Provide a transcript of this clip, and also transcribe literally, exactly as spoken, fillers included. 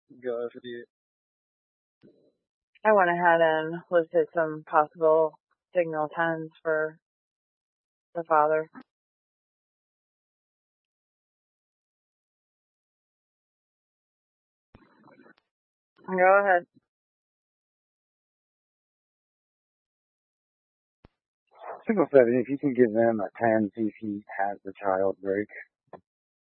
Go for the. I went ahead and listed some possible signal times for the father. Go ahead. Single seven, if you can give them a ten, see if he has the child break.